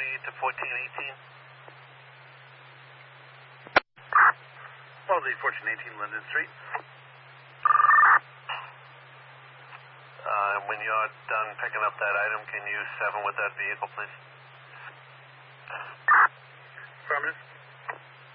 to 1418. Well, the 1418 London Street. When you're done picking up that item, can you 7 with that vehicle, please?